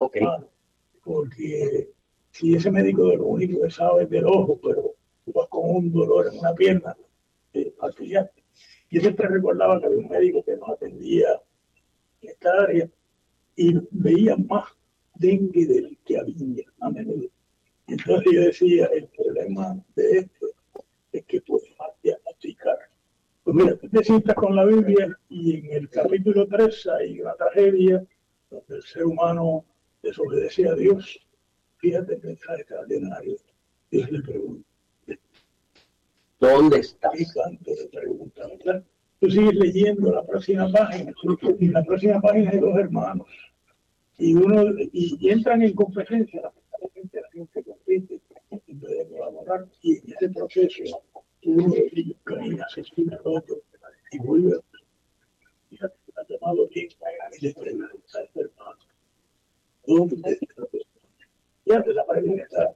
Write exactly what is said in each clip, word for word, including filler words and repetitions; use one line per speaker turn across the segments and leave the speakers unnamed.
Ok.
Porque si ese médico de lo único que sabe es del ojo, pero tú vas con un dolor en una pierna, eh, fastidiante. Yo siempre recordaba que había un médico que nos atendía en esta área y veía más dengue del que había a menudo. Entonces yo decía, el problema de esto es que puede diagnosticar. Pues mira, tú te sientas con la Biblia y en el capítulo tres hay una tragedia donde el ser humano desobedece a Dios. Fíjate el mensaje extraordinario. Dios le pregunta,
¿dónde estás?
¿qué canto de pregunta, verdad? Tú sigues leyendo la próxima página, y la próxima página hay dos hermanos, y uno y, y entran en competencia, lamentablemente la gente compite en vez de colaborar, y en ese proceso uno de ellos cae, asesina al otro, y vuelve a fíjate, ha llamado bien, y le pregunta a este hermano, ¿dónde está? Fíjate, la pareja está,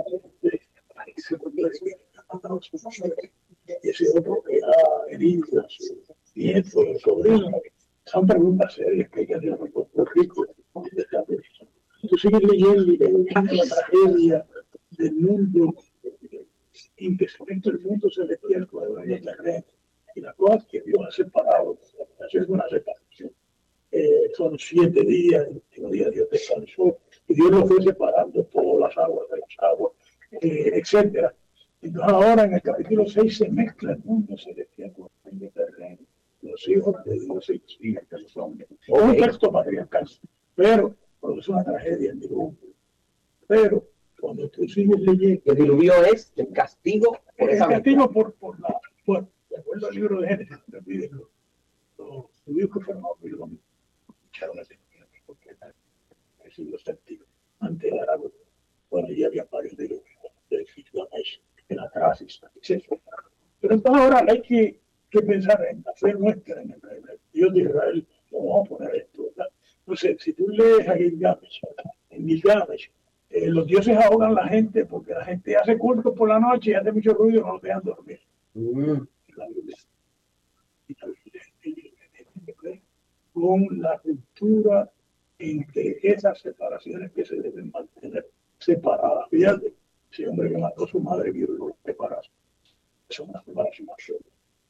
y ese otro que ha herido a su nieto, a su sobrino. Son preguntas serias que hay que hacer en Puerto Rico. Tú sigues leyendo y leyendo la tragedia del mundo, impedimento del mundo celestial con el terreno y las cosas que Dios ha separado. Eso es una separación. Eh, son siete días, el último día Dios descansó y Dios lo fue separando todas las aguas de las aguas, eh, etcétera. Entonces ahora en el capítulo seis se mezcla el mundo celestial con el mundo terreno, los hijos de Dios y los hijos de los hombres. Es un texto patriarcal, pero es una tragedia el diluvio. Pero cuando tú sigues leyendo,
el diluvio es el castigo por
el
esa
castigo por, por la, bueno, de acuerdo al libro de Génesis, olvídenlo, los judíos que fueron obligados echaron a porque en el siglo séptimo, antes de Aragón, bueno, ya había varios diluvios de Gilgamesh, en la Tracis, etcétera. Pero entonces ahora hay que, que pensar en la fe nuestra, en el, en el Dios de Israel, cómo vamos a poner esto, ¿verdad? Entonces, si tú lees a Gilgamesh, en Gilgamesh, eh, los dioses ahogan a la gente porque la gente hace culto por la noche y hace mucho ruido y no los dejan dormir. Mm. La Biblia. Y la Biblia tiene que ver con la cultura entre esas separaciones que se deben mantener separadas. Fíjate, ese hombre que mató a su madre vio los separados. Es una separación absoluta.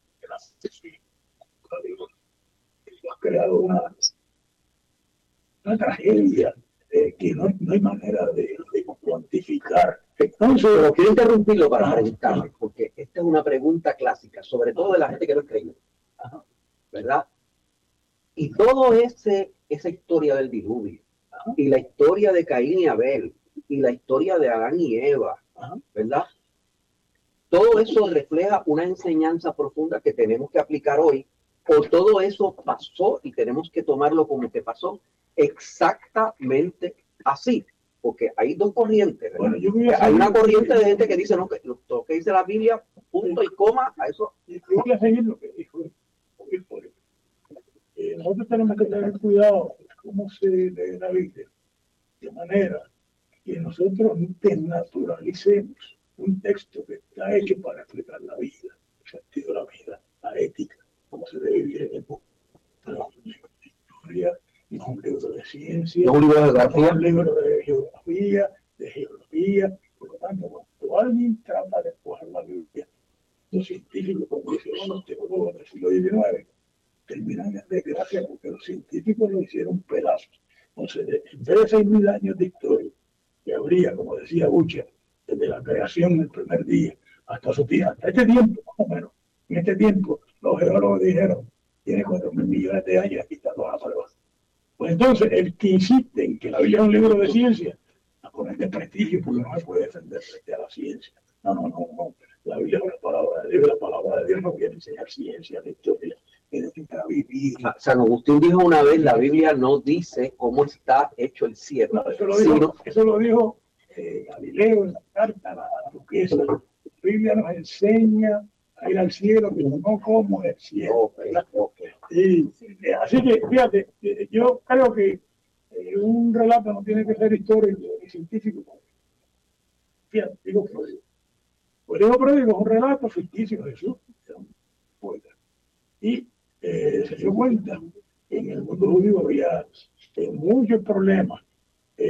Ha creado una, una tragedia eh, que no, no hay manera de, de cuantificar.
Entonces, pero quiero interrumpirlo para preguntarle, porque esta es una pregunta clásica, sobre todo de la gente que no es creyente, ¿verdad? Y todo ese esa historia del diluvio, y la historia de Caín y Abel, y la historia de Adán y Eva, ¿verdad? Todo eso refleja una enseñanza profunda que tenemos que aplicar hoy, o todo eso pasó y tenemos que tomarlo como que pasó exactamente así, porque hay dos corrientes. Bueno, yo voy a hay una corriente de gente que dice, no, que lo, lo que dice la Biblia, punto y coma, a eso.
Yo voy a seguir lo que dijo. Eh, nosotros tenemos que tener cuidado de cómo se lee la Biblia, de manera que nosotros desnaturalicemos un texto que está hecho para explicar la vida, el sentido de la vida, la ética, cómo se debe vivir en el mundo. No es un libro de historia, no es un libro de ciencia,
no, un libro de geografía,
no es un libro de geografía, de geografía. Por lo tanto, cuando alguien trata de coger la Biblia, los científicos, como dicen los teólogos del siglo diecinueve, terminan en desgracia porque los científicos lo hicieron pedazos. Entonces, en vez de seis mil años de historia, que habría, como decía Bucha, desde la creación del primer día hasta su día, hasta este tiempo, más o menos, en este tiempo, los geólogos dijeron, tiene cuatro mil millones de años, aquí está toda la prueba. Pues entonces, el que insiste en que la Biblia es un libro de ciencia, la pone de prestigio porque no se puede defender frente a la ciencia. No, no, no, no. La Biblia es la palabra de Dios, la palabra de Dios no quiere enseñar ciencia, la historia, necesita vivir.
San Agustín dijo una vez, la Biblia no dice cómo está hecho el cielo.
No, eso lo dijo, sino... eso lo dijo eh, Galileo en la carta a la, a la duquesa. La Biblia nos enseña a ir al cielo, pero no como el cielo. Okay, okay. Y, eh, así que, fíjate, eh, yo creo que eh, un relato no tiene que ser histórico ni científico. Fíjate, digo pródigo. Pues digo pródigo es un relato ficticio de Jesús, era un poeta. Y eh, se dio cuenta que en el mundo judío había eh, muchos problemas